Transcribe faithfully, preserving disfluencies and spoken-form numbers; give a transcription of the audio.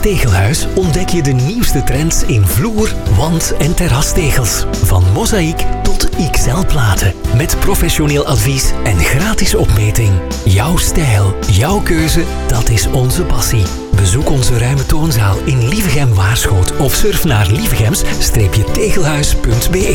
Tegelhuis ontdek je de nieuwste trends in vloer, wand- en terrastegels. Van mozaïek tot X L-platen. Met professioneel advies en gratis opmeting. Jouw stijl, jouw keuze, dat is onze passie. Bezoek onze ruime toonzaal in Lievegem-Waarschoot of surf naar lievegems-tegelhuis punt be.